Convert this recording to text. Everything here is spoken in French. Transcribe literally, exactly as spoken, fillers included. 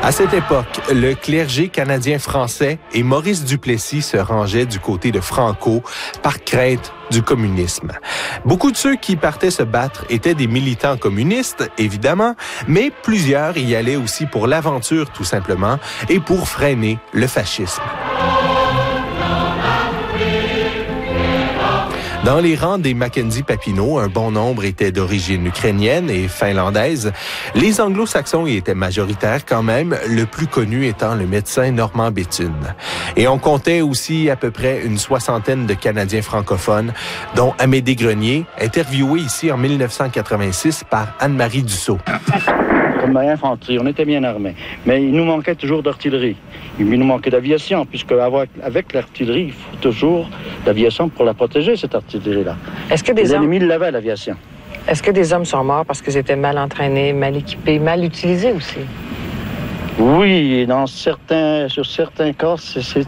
À cette époque, le clergé canadien-français et Maurice Duplessis se rangeaient du côté de Franco par crainte du communisme. Beaucoup de ceux qui partaient se battre étaient des militants communistes, évidemment, mais plusieurs y allaient aussi pour l'aventure tout simplement et pour freiner le fascisme. Dans les rangs des Mackenzie-Papineau, un bon nombre étaient d'origine ukrainienne et finlandaise. Les anglo-saxons y étaient majoritaires quand même, le plus connu étant le médecin Normand Béthune. Et on comptait aussi à peu près une soixantaine de Canadiens francophones, dont Amédée Grenier, interviewé ici en mille neuf cent quatre-vingt-six par Anne-Marie Dussault. Comme infanterie, on était bien armés. Mais il nous manquait toujours d'artillerie. Il nous manquait d'aviation, puisque avec l'artillerie, il faut toujours l'aviation pour la protéger, cette artillerie-là. Est-ce que des Les hommes... ennemis l'avaient, l'aviation. Est-ce que des hommes sont morts parce qu'ils étaient mal entraînés, mal équipés, mal utilisés aussi? Oui, dans certains, sur certains cas, c'est, c'est,